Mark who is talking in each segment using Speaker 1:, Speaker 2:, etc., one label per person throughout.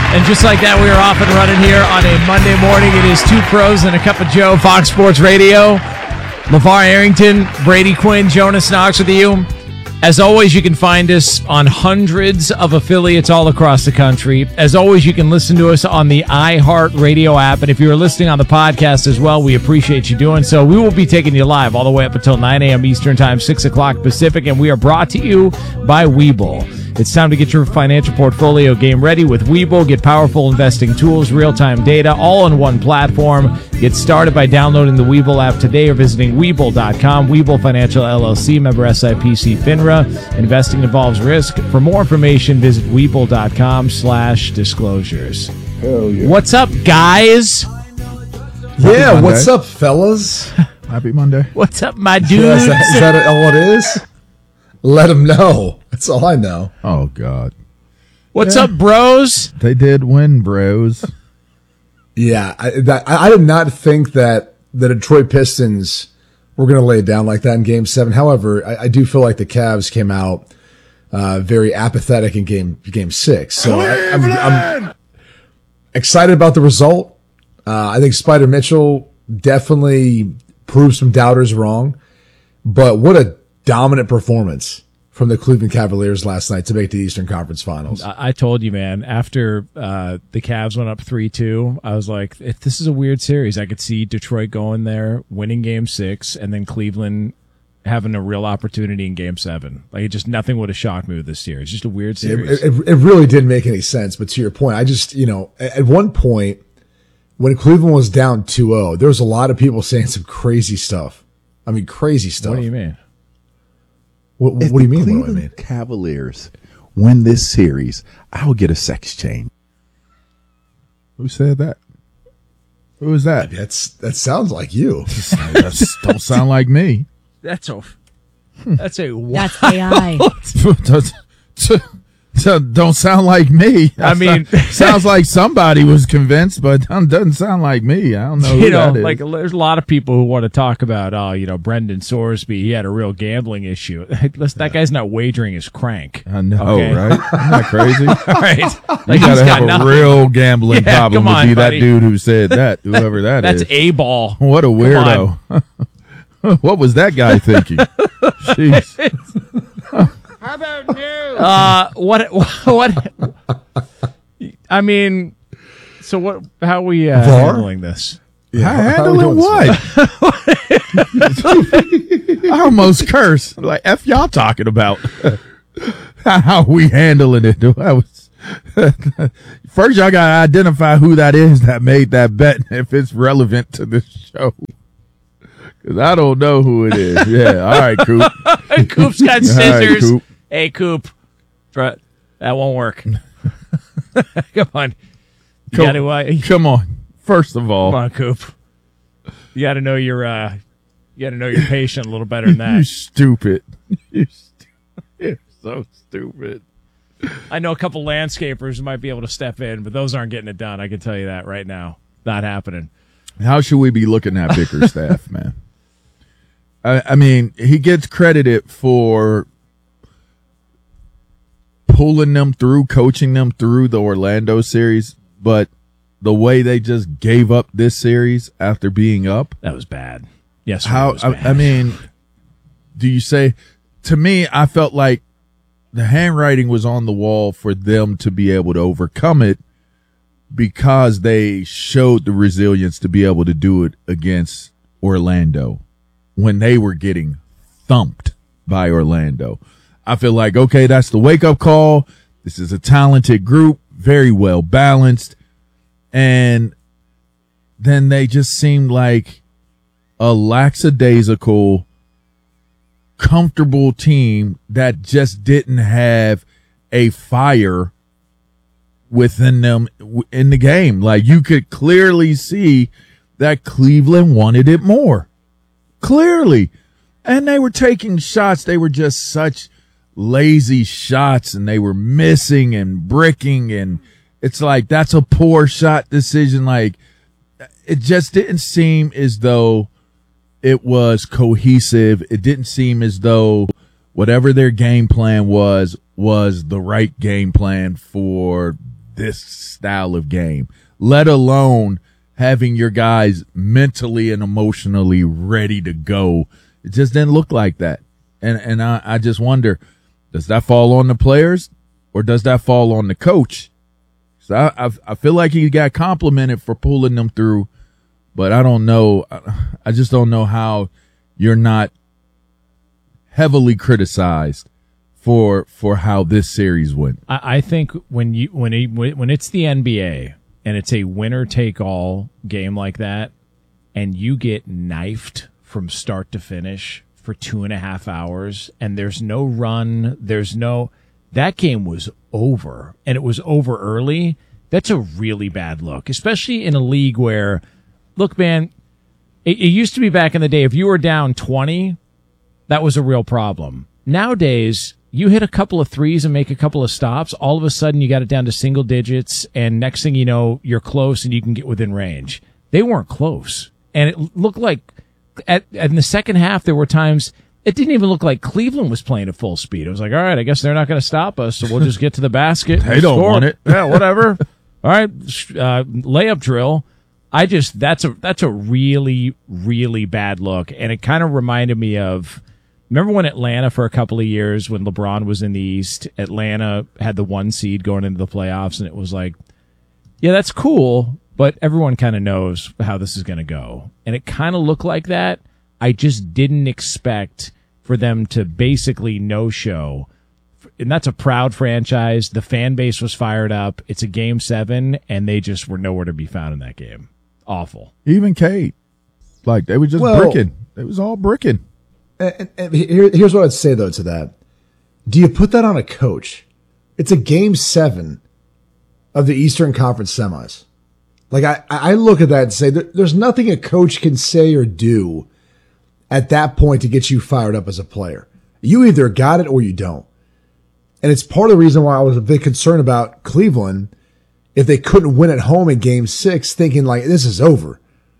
Speaker 1: And just like that, we are off and running here on a Monday morning. It is Two Pros and a Cup of Joe, Fox Sports Radio. LeVar Arrington, Brady Quinn, Jonas Knox with you. As always, you can find us on hundreds of affiliates all across the country. As always, you can listen to us on the iHeartRadio app. And if you're listening on the podcast as well, we appreciate you doing so. We will be taking you live all the way up until 9 a.m. Eastern Time, 6 o'clock Pacific. And we are brought to you by Webull. It's time to get your financial portfolio game ready with Webull. Get powerful investing tools, real-time data, all on one platform. Get started by downloading the Webull app today or visiting Webull.com. Webull Financial LLC, member SIPC FINRA. Investing involves risk. For more information, visit Webull.com/disclosures.
Speaker 2: Hell yeah.
Speaker 1: What's up, guys?
Speaker 2: Yeah, what's up, fellas?
Speaker 3: Happy Monday.
Speaker 1: What's up, my dudes?
Speaker 2: Yeah, is that all it is? Let them know. That's all I know.
Speaker 3: Oh, God.
Speaker 1: What's up, bros?
Speaker 3: They did win, bros.
Speaker 2: Yeah, I did not think that the Detroit Pistons were going to lay it down like that in Game 7. However, I do feel like the Cavs came out very apathetic in Game 6. So I'm excited about the result. I think Spider Mitchell definitely proved some doubters wrong. But what a dominant performance from the Cleveland Cavaliers last night to make the Eastern Conference Finals.
Speaker 1: I told you, man, after the Cavs went up 3-2, I was like, this is a weird series. I could see Detroit going there, winning Game 6, and then Cleveland having a real opportunity in Game 7. Like, nothing would have shocked me with this series. Just a weird series.
Speaker 2: It really didn't make any sense. But to your point, at one point, when Cleveland was down 2-0, there was a lot of people saying some crazy stuff. I mean, crazy stuff.
Speaker 1: What do you mean?
Speaker 2: What do you mean? What do I mean?
Speaker 4: Cavaliers win this series, I'll get a sex change.
Speaker 3: Who said that? Who is that?
Speaker 2: That sounds like you.
Speaker 3: That don't sound like me.
Speaker 1: That's AI.
Speaker 3: Don't sound like me.
Speaker 1: I mean,
Speaker 3: sounds like somebody was convinced, but doesn't sound like me. I don't know who that is.
Speaker 1: Like, there's a lot of people who want to talk about, Brendan Sorsby. He had a real gambling issue. That guy's not wagering his crank.
Speaker 3: I know,
Speaker 1: okay?
Speaker 3: Right? Isn't that crazy?
Speaker 1: Right.
Speaker 3: You gotta have a real gambling problem to be
Speaker 1: buddy.
Speaker 3: that dude who said that, whoever that is.
Speaker 1: That's A-ball.
Speaker 3: What a weirdo. What was that guy thinking? Jeez.
Speaker 5: How about new?
Speaker 1: What? I mean, so what? How are we handling this?
Speaker 2: Yeah,
Speaker 3: handling what? I almost cursed. Like, F y'all talking about. How we handling it? First, y'all got to identify who that is that made that bet, if it's relevant to this show. Because I don't know who it is. Yeah, all right, Coop.
Speaker 1: Coop's got scissors.
Speaker 3: Right, Coop.
Speaker 1: Hey, Coop. That won't work. Come on.
Speaker 3: Come on. First of all.
Speaker 1: Come on, Coop. You got to know your patient a little better than that.
Speaker 3: You stupid. You're so stupid.
Speaker 1: I know a couple landscapers who might be able to step in, but those aren't getting it done. I can tell you that right now. Not happening.
Speaker 3: How should we be looking at Bickerstaff, man? I mean, he gets credited for pulling them through, coaching them through the Orlando series, but the way they just gave up this series after being up,
Speaker 1: that was bad. Yes,
Speaker 3: I mean, do you say? To me, I felt like the handwriting was on the wall for them to be able to overcome it because they showed the resilience to be able to do it against Orlando when they were getting thumped by Orlando. I feel like, okay, that's the wake-up call. This is a talented group, very well balanced. And then they just seemed like a lackadaisical, comfortable team that just didn't have a fire within them in the game. Like, you could clearly see that Cleveland wanted it more. Clearly. And they were taking shots. They were just such lazy shots, and they were missing and bricking, and it's like, that's a poor shot decision. Like, it just didn't seem as though it was cohesive. It didn't seem as though whatever their game plan was the right game plan for this style of game, let alone having your guys mentally and emotionally ready to go. It just didn't look like that. And I just wonder, does that fall on the players or does that fall on the coach? So I feel like he got complimented for pulling them through, but I don't know. I just don't know how you're not heavily criticized for how this series went.
Speaker 1: I think when it's the NBA and it's a winner take all game like that, and you get knifed from start to finish for 2.5 hours, and there's no run, that game was over, and it was over early. That's a really bad look, especially in a league where, look, man, it used to be back in the day, if you were down 20, that was a real problem. Nowadays, you hit a couple of threes and make a couple of stops, all of a sudden you got it down to single digits, and next thing you know, you're close and you can get within range. They weren't close. And it looked like in the second half, there were times it didn't even look like Cleveland was playing at full speed. It was like, all right, I guess they're not going to stop us, so we'll just get to the basket.
Speaker 3: They don't want it.
Speaker 1: Yeah, whatever. All right, layup drill. That's a really, really bad look. And it kind of reminded me of, remember when Atlanta for a couple of years, when LeBron was in the East, Atlanta had the 1 seed going into the playoffs, and it was like, yeah, that's cool, but everyone kind of knows how this is going to go. And it kind of looked like that. I just didn't expect for them to basically no-show. And that's a proud franchise. The fan base was fired up. It's a Game 7, and they just were nowhere to be found in that game. Awful.
Speaker 3: Even Cade. Like, they were just bricking. It was all bricking.
Speaker 2: And here's what I'd say, though, to that. Do you put that on a coach? It's a Game 7 of the Eastern Conference semis. Like, I look at that and say, there's nothing a coach can say or do at that point to get you fired up as a player. You either got it or you don't. And it's part of the reason why I was a bit concerned about Cleveland if they couldn't win at home in Game 6, thinking, like, this is over.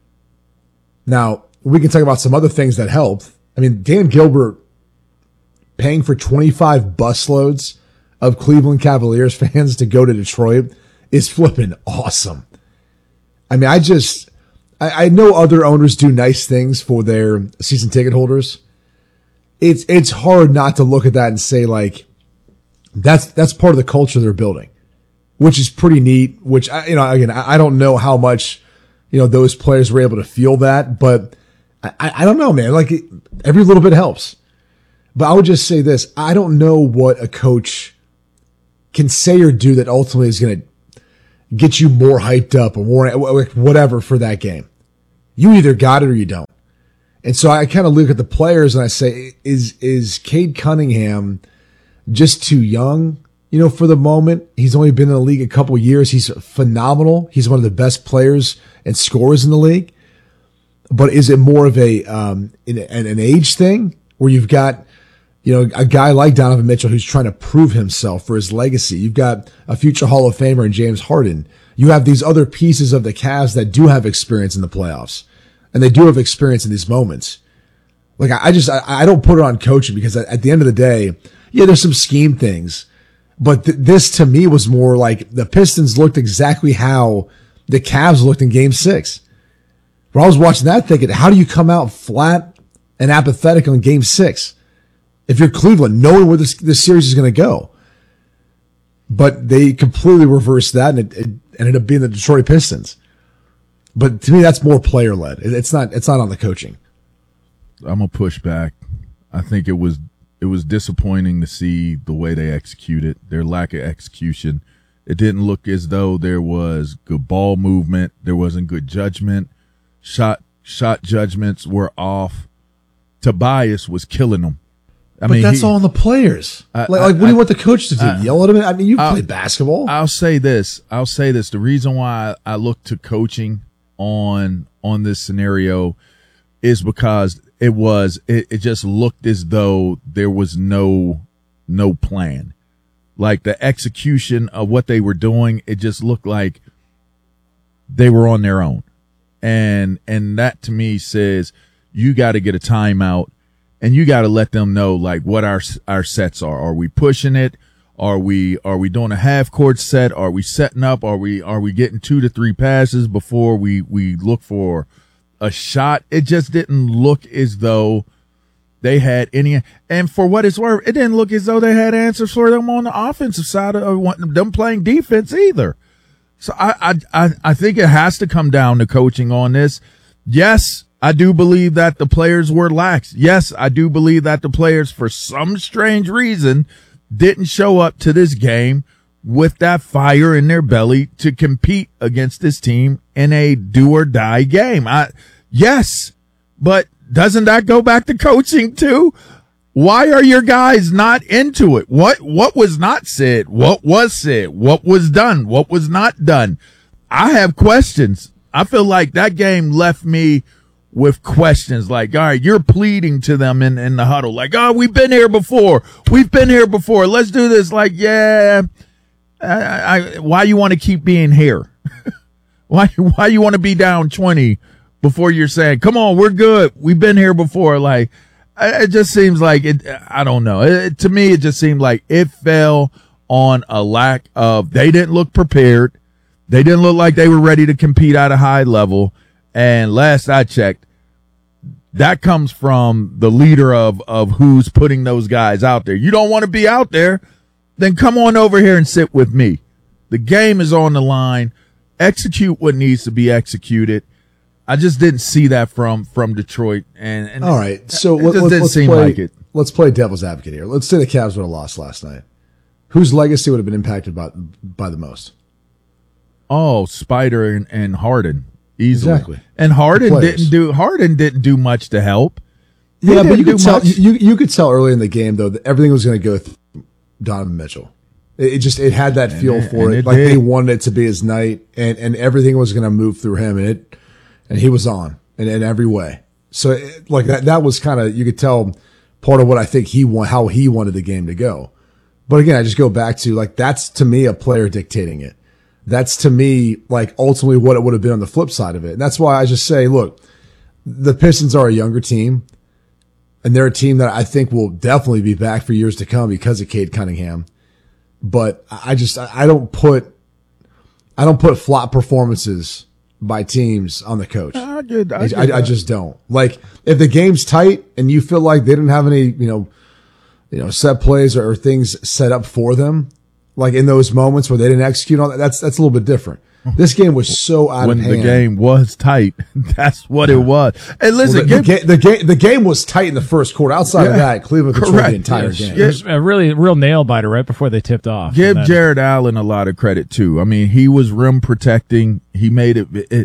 Speaker 2: Now, we can talk about some other things that helped. I mean, Dan Gilbert paying for 25 busloads of Cleveland Cavaliers fans to go to Detroit is flipping awesome. I mean, I know other owners do nice things for their season ticket holders. It's hard not to look at that and say, like, that's part of the culture they're building, which is pretty neat, which, I don't know how much, those players were able to feel that, but I don't know, man. Like, every little bit helps. But I would just say this. I don't know what a coach can say or do that ultimately is going to get you more hyped up or more whatever for that game. You either got it or you don't. And so I kind of look at the players and I say, is Cade Cunningham just too young, for the moment? He's only been in the league a couple of years. He's phenomenal. He's one of the best players and scorers in the league. But is it more of an age thing where you've got, a guy like Donovan Mitchell who's trying to prove himself for his legacy? You've got a future Hall of Famer in James Harden. You have these other pieces of the Cavs that do have experience in the playoffs, and they do have experience in these moments. Like, I don't put it on coaching because at the end of the day, yeah, there's some scheme things, but this to me was more like the Pistons looked exactly how the Cavs looked in Game 6. Where I was watching that thinking, how do you come out flat and apathetic in Game 6? If you're Cleveland, knowing where this series is going to go. But they completely reversed that, and it ended up being the Detroit Pistons. But to me, that's more player-led. It's not on the coaching.
Speaker 3: I'm going to push back. I think it was disappointing to see the way they executed, their lack of execution. It didn't look as though there was good ball movement. There wasn't good judgment. Shot judgments were off. Tobias was killing them.
Speaker 2: But that's all on the players. What do you want the coach to do? Yell at him? I mean, you play basketball.
Speaker 3: I'll say this. The reason why I look to coaching on this scenario is because it just looked as though there was no plan. Like, the execution of what they were doing, it just looked like they were on their own. And that to me says you got to get a timeout and you got to let them know, like, what our sets are. Are we pushing it? Are we doing a half court set? Are we setting up? Are we getting 2 to 3 passes before we look for a shot? It just didn't look as though they had any, and for what it's worth, it didn't look as though they had answers for them on the offensive side of them playing defense either. So I think it has to come down to coaching on this. Yes, I do believe that the players were lax. Yes, I do believe that the players, for some strange reason, didn't show up to this game with that fire in their belly to compete against this team in a do or die game. Yes, but doesn't that go back to coaching too? Why are your guys not into it? What was not said? What was said? What was done? What was not done? I have questions. I feel like that game left me with questions like, all right, you're pleading to them in the huddle. Like, oh, we've been here before. We've been here before. Let's do this. Like, yeah, why you want to keep being here? Why you want to be down 20 before you're saying, come on, we're good. We've been here before. Like, it just seems like it. I don't know. To me, it just seemed like it fell on a lack of, they didn't look prepared. They didn't look like they were ready to compete at a high level. And last I checked, that comes from the leader of who's putting those guys out there. You don't want to be out there, then come on over here and sit with me. The game is on the line. Execute what needs to be executed. I just didn't see that from Detroit. And
Speaker 2: all right, so let's play devil's advocate here. Let's say the Cavs would have lost last night. Whose legacy would have been impacted by the most?
Speaker 3: Oh, Spider and Harden. Easily.
Speaker 2: Exactly.
Speaker 3: And Harden didn't do much to help.
Speaker 2: Yeah, but you could tell early in the game though that everything was going to go through Donovan Mitchell. It had that feel for it. Like they wanted it to be his night, and everything was going to move through him, and he was on in every way. So like that was kind of, you could tell part of what I think how he wanted the game to go. But again, I just go back to like, that's to me a player dictating it. That's to me like ultimately what it would have been on the flip side of it. And that's why I just say, look, the Pistons are a younger team, and they're a team that I think will definitely be back for years to come because of Cade Cunningham. But I don't put flop performances by teams on the coach. I just don't. Like, if the game's tight and you feel like they didn't have any, set plays or things set up for them, like in those moments where they didn't execute on that, that's a little bit different. This game was so out of hand.
Speaker 3: When the game was tight, that's what it was. And listen,
Speaker 2: the game was tight in the first quarter. Outside of that, Cleveland controlled the entire game.
Speaker 1: It was a real nail biter right before they tipped off.
Speaker 3: Give Jared Allen a lot of credit too. I mean, he was rim protecting. He made it.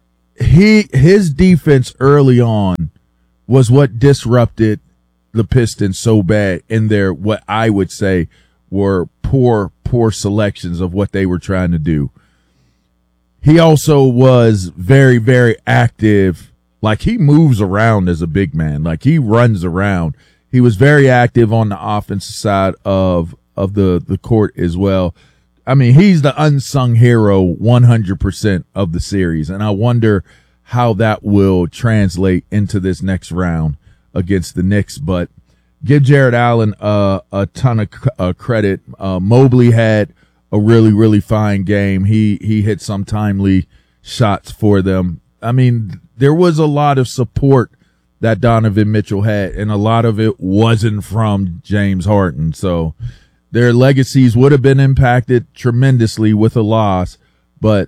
Speaker 3: His defense early on was what disrupted the Pistons so bad in their, what I would say were poor selections of what they were trying to do. He also was very, very active. Like, he moves around as a big man. Like, he runs around. He was very active on the offensive side of the court as well. I mean, he's the unsung hero 100% of the series. And I wonder how that will translate into this next round against the Knicks. But give Jared Allen a ton of credit. Mobley had a really, really fine game. He hit some timely shots for them. I mean, there was a lot of support that Donovan Mitchell had, and a lot of it wasn't from James Harden. So their legacies would have been impacted tremendously with a loss. But,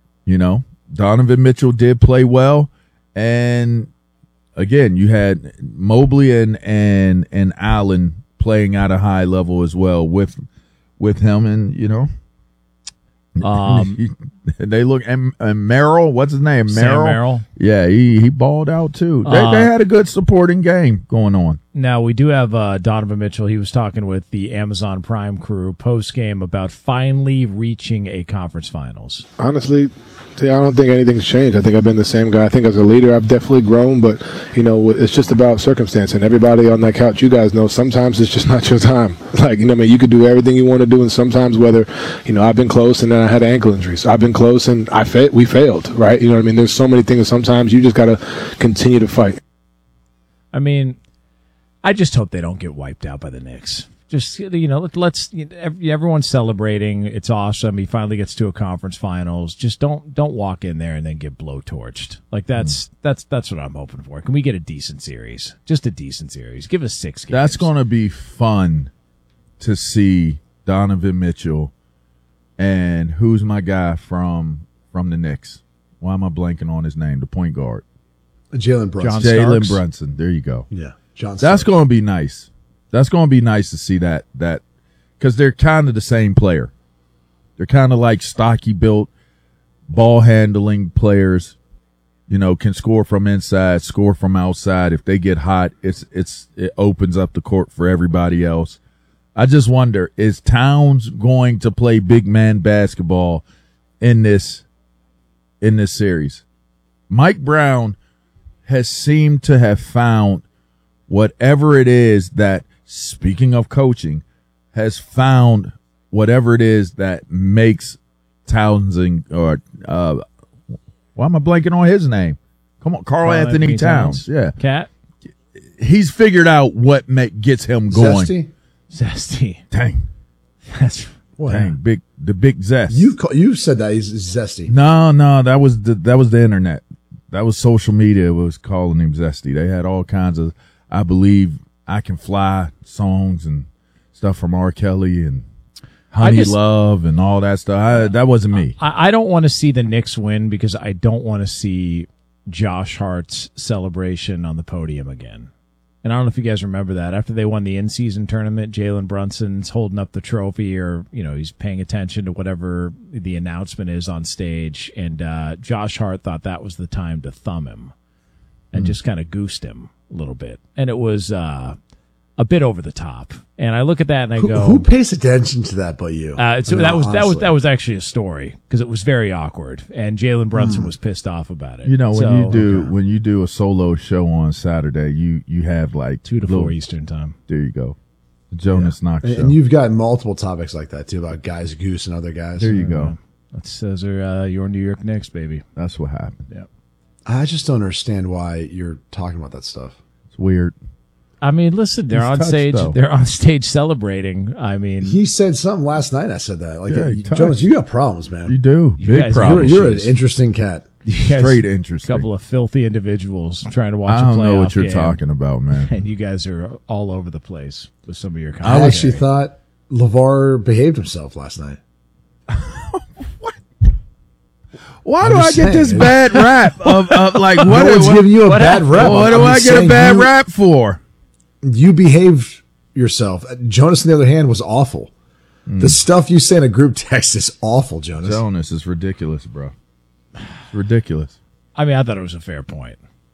Speaker 3: Donovan Mitchell did play well. And again, you had Mobley and Allen playing at a high level as well with him, and they look, and Merrill, what's his name?
Speaker 1: Merrill.
Speaker 3: Yeah, he balled out too. They had a good supporting game going on.
Speaker 1: Now we do have Donovan Mitchell. He was talking with the Amazon Prime crew post game about finally reaching a conference finals.
Speaker 6: Honestly, I don't think anything's changed. I think I've been the same guy. I think as a leader, I've definitely grown, but, it's just about circumstance. And everybody on that couch, you guys know, sometimes it's just not your time. Like, you could do everything you want to do, and sometimes whether, I've been close and then I had an ankle injury. So I've been close and we failed, right? You know what I mean? There's so many things, sometimes you just got to continue to fight.
Speaker 1: I mean, I just hope they don't get wiped out by the Knicks. Just, let's everyone's celebrating. It's awesome. He finally gets to a conference finals. Just don't walk in there and then get blowtorched. Like that's what I'm hoping for. Can we get a decent series? Just a decent series. Give us 6 games.
Speaker 3: That's going to be fun to see Donovan Mitchell and who's my guy from the Knicks? Why am I blanking on his name? The point guard.
Speaker 2: Jalen Brunson.
Speaker 3: Jalen Brunson. There you go.
Speaker 2: Yeah. John
Speaker 3: That's
Speaker 2: Starks.
Speaker 3: going to be nice. That's going to be nice to see that because they're kind of the same player. They're kind of like stocky built, ball handling players. Can score from inside, score from outside. If they get hot, it opens up the court for everybody else. I just wonder, is Towns going to play big man basketball in this series? Mike Brown has seemed to have found whatever it is that, speaking of coaching, has found whatever it is that makes Townsend or why am I blanking on his name? Come on, Karl Anthony Towns. Yeah,
Speaker 1: Cat.
Speaker 3: He's figured out what gets him going.
Speaker 1: Zesty.
Speaker 3: Dang,
Speaker 1: That's
Speaker 3: dang, the big zest.
Speaker 2: You said that he's zesty.
Speaker 3: No, that was the internet. That was social media was calling him zesty. They had all kinds of, I believe, I Can Fly songs and stuff from R. Kelly and Honey Love and all that stuff. That wasn't me.
Speaker 1: I don't want to see the Knicks win because I don't want to see Josh Hart's celebration on the podium again. And I don't know if you guys remember that. After they won the in-season tournament, Jalen Brunson's holding up the trophy or, he's paying attention to whatever the announcement is on stage. And Josh Hart thought that was the time to thumb him and just kind of goosed him a little bit. And it was a bit over the top. And I look at that and I go,
Speaker 2: who pays attention to that but you?
Speaker 1: That was actually a story because it was very awkward. And Jalen Brunson was pissed off about it.
Speaker 3: When you do a solo show on Saturday, you have like
Speaker 1: 2 to 4 Eastern time.
Speaker 3: There you go. The Jonas Knox show.
Speaker 2: And you've got multiple topics like that too about guys goose and other guys.
Speaker 3: There you go.
Speaker 1: Those are your New York Knicks, baby.
Speaker 3: That's what happened.
Speaker 1: Yeah.
Speaker 2: I just don't understand why you're talking about that stuff.
Speaker 3: It's weird.
Speaker 1: I mean, listen, they're on stage. They're on stage celebrating. I mean,
Speaker 2: he said something last night. I said that. Like,
Speaker 3: Yeah,
Speaker 2: Jonas, you got problems, man.
Speaker 3: You do. Big problems.
Speaker 2: You're an interesting cat.
Speaker 3: Straight interesting.
Speaker 1: A couple of filthy individuals trying to watch
Speaker 3: I
Speaker 1: a playoff
Speaker 3: don't know what you're
Speaker 1: game,
Speaker 3: talking about, man.
Speaker 1: and you guys are all over the place with some of your
Speaker 2: I
Speaker 1: comments.
Speaker 2: actually thought LeVar behaved himself last night.
Speaker 3: Why do I get this bad rap of like what?
Speaker 2: No one's giving you a bad rap.
Speaker 3: What do I get a bad rap for?
Speaker 2: You behaved yourself. Jonas, on the other hand, was awful. The stuff you say in a group text is awful, Jonas.
Speaker 3: Jonas is ridiculous, bro. It's ridiculous.
Speaker 1: I mean, I thought it was a fair point.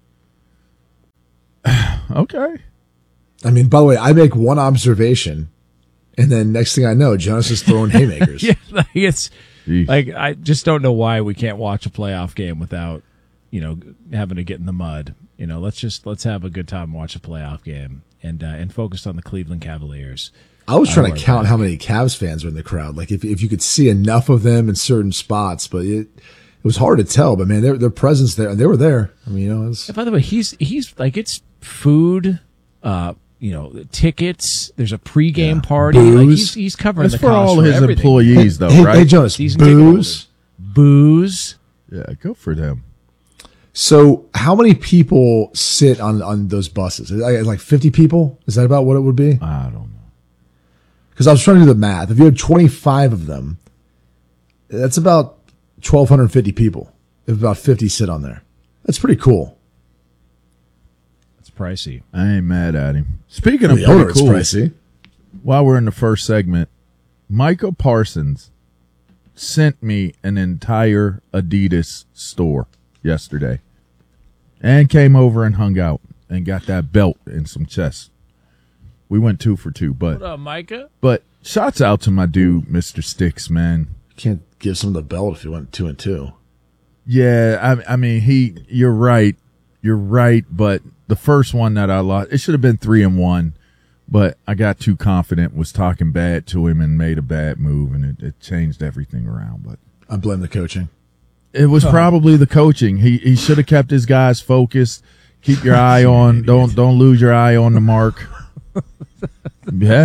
Speaker 3: Okay.
Speaker 2: I mean, by the way, I make one observation, and then next thing I know, Jonas is throwing haymakers.
Speaker 1: Yeah, like it's
Speaker 3: Jeez.
Speaker 1: like I just don't know why we can't watch a playoff game without, having to get in the mud. Let's have a good time and watch a playoff game and focus on the Cleveland Cavaliers.
Speaker 2: I was trying to count how many Cavs fans were in the crowd. Like if you could see enough of them in certain spots, but it was hard to tell. But man, their presence there, they were there. I mean, it was.
Speaker 1: And by the way, he's like it's food, tickets. There's a pregame party.
Speaker 2: Booze.
Speaker 1: Like he's covering
Speaker 3: That's
Speaker 1: the
Speaker 3: for all
Speaker 1: cost
Speaker 3: his
Speaker 1: everything.
Speaker 3: employees, though,
Speaker 2: Hey,
Speaker 3: right?
Speaker 2: hey, Jonas,
Speaker 1: Season ticket
Speaker 2: booze.
Speaker 1: Booze.
Speaker 3: Yeah, go for them.
Speaker 2: So how many people sit on those buses? Like 50 people? Is that about what it would be?
Speaker 3: I don't know.
Speaker 2: Because I was trying to do the math. If you had 25 of them, that's about 1,250 people. If about 50 sit on there, that's pretty cool.
Speaker 1: It's pricey.
Speaker 3: I ain't mad at him. Speaking of
Speaker 2: The owner
Speaker 3: pretty
Speaker 2: is
Speaker 3: cool,
Speaker 2: pricey.
Speaker 3: while we're in the first segment, Micah Parsons sent me an entire Adidas store yesterday and came over and hung out and got that belt and some chests. We went 2 for 2,
Speaker 1: What up, Micah?
Speaker 3: but shouts out to my dude, Mr. Sticks, man.
Speaker 2: You can't give some of the belt if you went 2 and 2.
Speaker 3: Yeah, I mean, you're right, but the first one that I lost, it should have been 3 and 1, but I got too confident, was talking bad to him and made a bad move, and it changed everything around. But
Speaker 2: I blame the coaching.
Speaker 3: it was probably the coaching. He should have kept his guys focused. Keep your eye on, don't lose your eye on the mark. Yeah.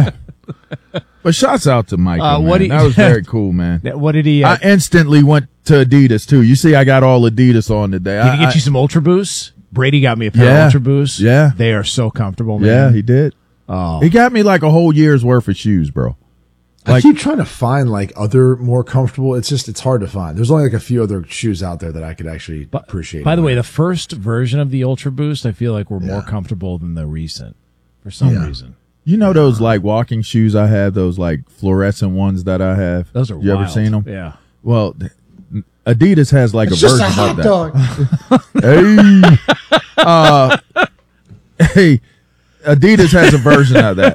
Speaker 3: But shouts out to Mike.
Speaker 1: That
Speaker 3: was very cool, man.
Speaker 1: What did he?
Speaker 3: I instantly went to Adidas too. You see, I got all Adidas on today.
Speaker 1: Did he get you some Ultra Boosts? Brady got me a pair of Ultra Boosts.
Speaker 3: Yeah,
Speaker 1: they are so comfortable, man.
Speaker 3: Yeah, he did.
Speaker 1: Oh,
Speaker 3: he got me like a whole year's worth of shoes, bro.
Speaker 2: I keep trying to find like other more comfortable. It's hard to find. There's only like a few other shoes out there that I could actually appreciate.
Speaker 1: By the way, the first version of the Ultra Boost, I feel like were more comfortable than the recent for some reason.
Speaker 3: You know those like walking shoes I have, those like fluorescent ones that I have?
Speaker 1: Those are
Speaker 3: You
Speaker 1: wild.
Speaker 3: ever seen them?
Speaker 1: Yeah.
Speaker 3: Well, Adidas has like
Speaker 2: it's
Speaker 3: a
Speaker 2: just
Speaker 3: version
Speaker 2: a hot
Speaker 3: of that.
Speaker 2: dog.
Speaker 3: Hey, Adidas has a version of that,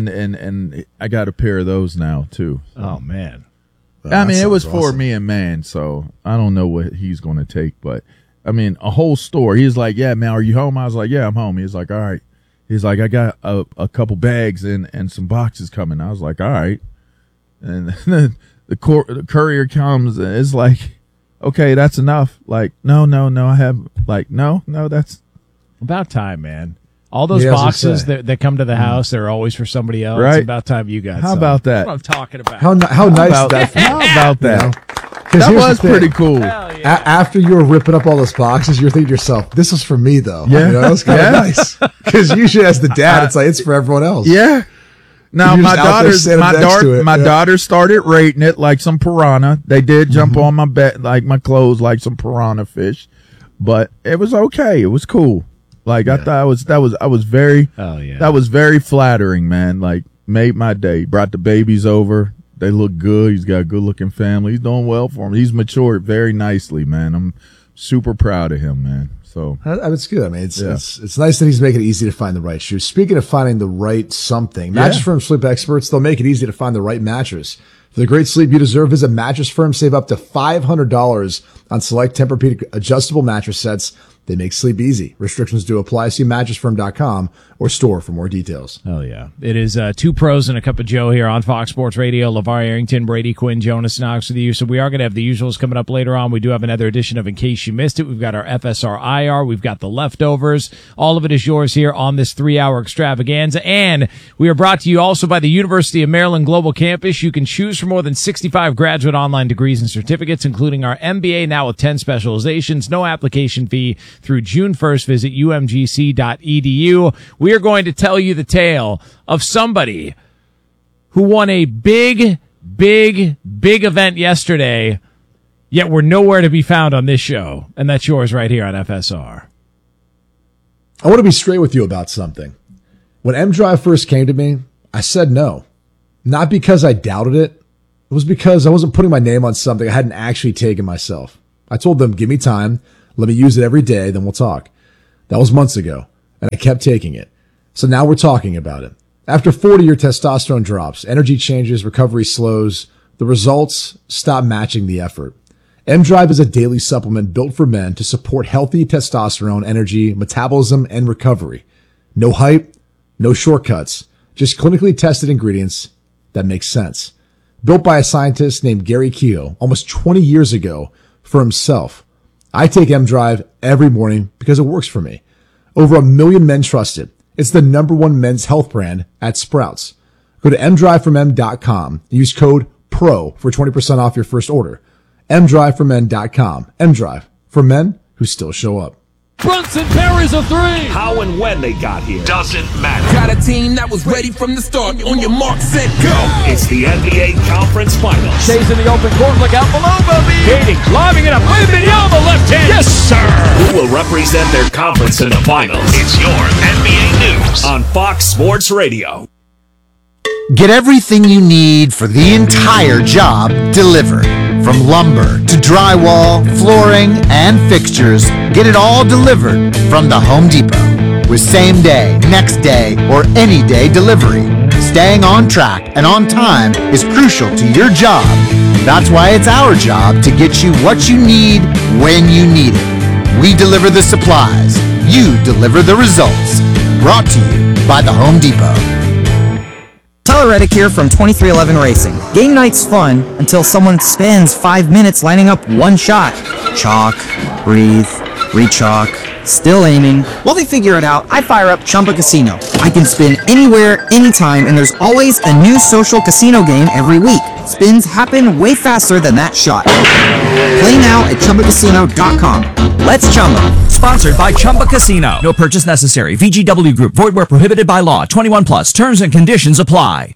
Speaker 3: and I got a pair of those now too.
Speaker 1: Oh man.
Speaker 3: I mean, it was
Speaker 2: sounds
Speaker 3: for
Speaker 2: awesome.
Speaker 3: me and man, so I don't know what he's going to take, but I mean, a whole store. He's like, "Yeah, man, are you home?" I was like, "Yeah, I'm home." He's like, "All right." He's like, "I got a couple bags and some boxes coming." I was like, "All right." And then the courier comes and it's like, "Okay, that's enough." Like, no, I have like, no, that's
Speaker 1: About time, man. All those
Speaker 2: Yeah, I was gonna
Speaker 1: boxes
Speaker 2: say.
Speaker 1: that come to the house, they're always for somebody else.
Speaker 3: Right.
Speaker 1: It's about time you got
Speaker 3: How
Speaker 1: some.
Speaker 3: about that?
Speaker 1: That's what I'm talking about.
Speaker 2: How nice
Speaker 3: about
Speaker 2: that.
Speaker 3: How about that?
Speaker 2: Because
Speaker 3: That was pretty cool.
Speaker 1: Hell yeah.
Speaker 2: After you were ripping up all those boxes, you're thinking to yourself, "This was for me, though."
Speaker 3: Yeah.
Speaker 2: You know, it's kind of
Speaker 3: Yeah.
Speaker 2: nice. Because usually, as the dad, it's like it's for everyone else.
Speaker 3: Yeah. Now
Speaker 2: You're
Speaker 3: my
Speaker 2: just out there standing next to it,
Speaker 3: my
Speaker 2: yeah.
Speaker 3: daughter started rating it like some piranha. They did jump on my bed, like my clothes, like some piranha fish, but it was okay. It was cool. Like I thought I was very,
Speaker 1: Oh, yeah.
Speaker 3: that was very flattering, man. Like made my day. Brought the babies over. They look good. He's got a good looking family. He's doing well for him. He's matured very nicely, man. I'm super proud of him, man. So
Speaker 2: It's good. I mean, it's nice that he's making it easy to find the right shoes. Speaking of finding the right something, Mattress Firm sleep experts, they'll make it easy to find the right mattress. For the great sleep you deserve, visit Mattress Firm. Save up to $500 on select Tempur-Pedic adjustable mattress sets. They make sleep easy. Restrictions do apply. See mattressfirm.com or store for more details.
Speaker 1: Oh, yeah. It is two pros and a cup of Joe here on Fox Sports Radio. LeVar Arrington, Brady Quinn, Jonas Knox with you. So we are going to have the usuals coming up later on. We do have another edition of In Case You Missed It. We've got our FSR IR. We've got the leftovers. All of it is yours here on this 3-hour extravaganza. And we are brought to you also by the University of Maryland Global Campus. You can choose from more than 65 graduate online degrees and certificates, including our MBA now with 10 specializations. No application fee through June 1st. Visit umgc.edu. We are going to tell you the tale of somebody who won a big event yesterday, yet we're nowhere to be found on this show. And that's yours right here on FSR.
Speaker 2: I want to be straight with you about something. When M-Drive first came to me, I said no. Not because I doubted it. It was because I wasn't putting my name on something I hadn't actually taken myself. I told them, give me time. Let me use it every day, then we'll talk. That was months ago, and I kept taking it. So now we're talking about it. After 40, your testosterone drops, energy changes, recovery slows. The results stop matching the effort. M-Drive is a daily supplement built for men to support healthy testosterone, energy, metabolism, and recovery. No hype, no shortcuts, just clinically tested ingredients that make sense. Built by a scientist named Gary Keogh almost 20 years ago for himself. I take M-Drive every morning because it works for me. Over 1 million men trust it. It's the #1 men's health brand at Sprouts. Go to mdriveformen.com and use code PRO for 20% off your first order. mdriveformen.com. M-Drive for men who still show up.
Speaker 7: Brunson parries a three.
Speaker 8: How and when they got here doesn't matter.
Speaker 9: Got a team that was ready from the start. On your mark, set, go.
Speaker 8: It's the NBA Conference Finals.
Speaker 7: Stays in the open court. Look out below, Bobby. Katie lobbing it up. Wembanyama left hand. Yes, sir.
Speaker 8: Who will represent their conference in the finals? It's your NBA News on Fox Sports Radio.
Speaker 10: Get everything you need for the entire job delivered. From lumber to drywall, flooring, and fixtures, get it all delivered from the Home Depot. With same day, next day, or any day delivery. Staying on track and on time is crucial to your job. That's why it's our job to get you what you need when you need it. We deliver the supplies. You deliver the results. Brought to you by the Home Depot.
Speaker 11: Tyler Reddick here from 2311 Racing. Game night's fun until someone spends 5 minutes lining up one shot. Chalk, breathe, re-chalk, Still aiming. While they figure it out, I fire up Chumba Casino. I can spin anywhere, anytime, and there's always a new social casino game every week. Spins happen way faster than that shot. Play now at ChumbaCasino.com. Let's Chumba.
Speaker 12: Sponsored by Chumba Casino. No purchase necessary. VGW Group. Void where prohibited by law. 21 plus. Terms and conditions apply.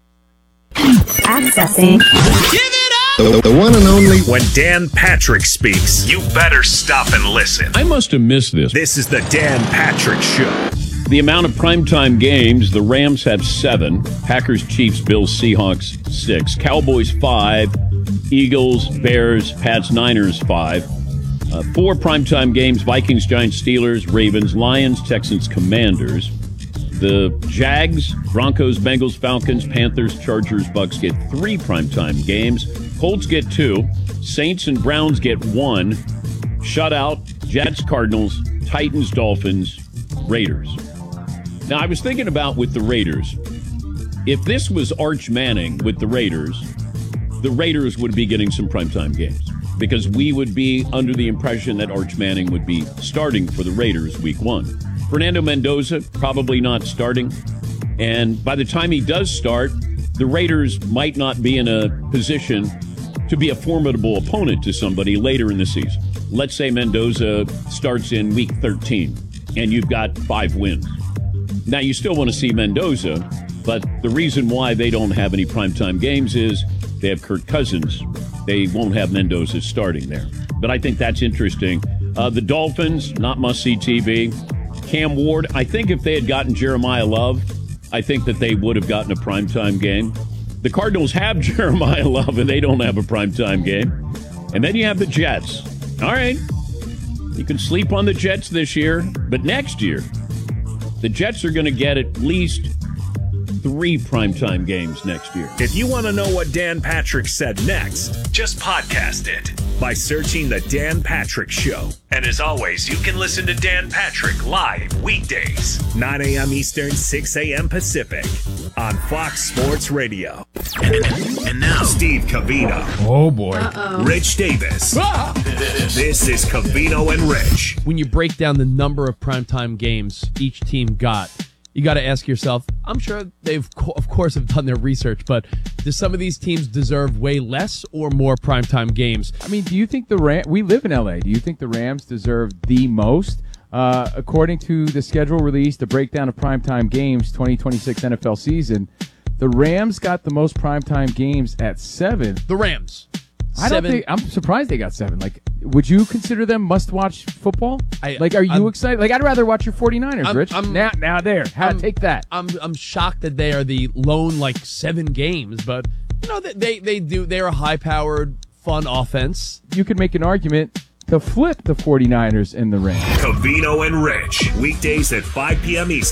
Speaker 13: Accessing.
Speaker 8: Give it up! The one and only. When Dan Patrick speaks, you better stop and listen.
Speaker 14: I must have missed this.
Speaker 8: This is the Dan Patrick Show.
Speaker 14: The amount of primetime games, the Rams have 7, Packers, Chiefs, Bills, Seahawks 6, Cowboys 5, Eagles, Bears, Pats, Niners 5, 4 primetime games, Vikings, Giants, Steelers, Ravens, Lions, Texans, Commanders. The Jags, Broncos, Bengals, Falcons, Panthers, Chargers, Bucks get 3 primetime games. Colts get 2, Saints and Browns get 1, shutout, Jets, Cardinals, Titans, Dolphins, Raiders. Now, I was thinking about with the Raiders, if this was Arch Manning with the Raiders would be getting some primetime games because we would be under the impression that Arch Manning would be starting for the Raiders week 1. Fernando Mendoza, probably not starting. And by the time he does start, the Raiders might not be in a position to be a formidable opponent to somebody later in the season. Let's say Mendoza starts in week 13 and you've got 5 wins. Now, you still want to see Mendoza, but the reason why they don't have any primetime games is they have Kirk Cousins. They won't have Mendoza starting there. But I think that's interesting. The Dolphins, not must-see TV. Cam Ward, I think if they had gotten Jeremiah Love, I think that they would have gotten a primetime game. The Cardinals have Jeremiah Love, and they don't have a primetime game. And then you have the Jets. All right, you can sleep on the Jets this year, but next year, the Jets are going to get at least 3 primetime games next year.
Speaker 8: If you want to know what Dan Patrick said next, just podcast it by searching The Dan Patrick Show. And as always, you can listen to Dan Patrick live weekdays, 9 a.m. Eastern, 6 a.m. Pacific on Fox Sports Radio. And now, Steve Covino.
Speaker 1: Oh, boy.
Speaker 8: Rich Davis. This is Covino and Rich.
Speaker 15: When you break down the number of primetime games each team got, you got to ask yourself, I'm sure they've, of course, have done their research, but do some of these teams deserve way less or more primetime games?
Speaker 16: I mean, do you think we live in L.A., do you think the Rams deserve the most? According to the schedule release, the breakdown of primetime games, 2026 NFL season, the Rams got the most primetime games at 7.
Speaker 15: The Rams.
Speaker 16: I'm surprised they got 7. Like, would you consider them must-watch football? Are you excited? Like, I'd rather watch your 49ers, Rich. Take that.
Speaker 15: I'm shocked that they are the lone, 7 games, but, they're a high-powered, fun offense.
Speaker 16: You could make an argument to flip the 49ers and the Rams.
Speaker 8: Covino and Rich, weekdays at 5 p.m. Eastern.